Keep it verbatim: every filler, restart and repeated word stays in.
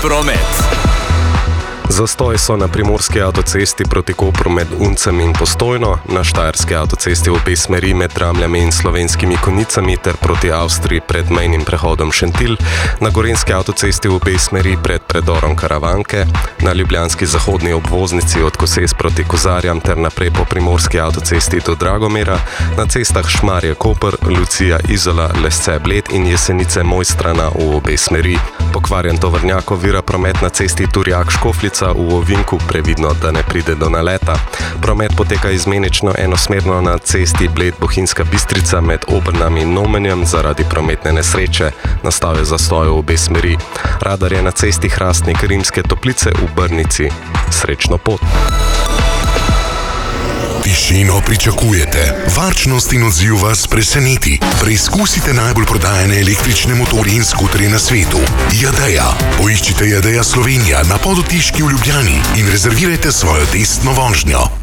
promet. Zastoj so na primorski avtocesti proti Kopru med Uncem in Postojno, na štajerski avtocesti v obe smeri med Dramljami in Slovenskimi Konjicami ter proti Avstriji pred mejnim prehodom Šentilj, na gorenjski avtocesti v obe smeri pred predorom Karavanke, na ljubljanski zahodni obvoznici od Koses proti Kozarjam ter naprej po primorski avtocesti do Dragomera, na cestah Šmarje-Koper, Lucija, Izola, Lesce-Bled in Jesenice Mojstrana v obe smeri. Pokvarjen tovornjak ovira promet na cesti Turjak-Škofljica v ovinku, previdno, da ne pride do naleta. Promet poteka izmenično enosmerno na cesti Bled-Bohinjska Bistrica med Obrnami in Nomenjem zaradi prometne nesreče. Nastal je zastoj v obe smeri. Radar je na cesti Hrastnik-Rimske Toplice v Brnici. Srečno pot! Tišino pričakujete, varčnost in odziv vas preseneti. Preizkusite najbolj prodajane električne motorje in skuterje na svetu. Jadeja. Poiščite Jadeja Slovenija na Podotiški v Ljubljani in rezervirajte svojo testno vožnjo.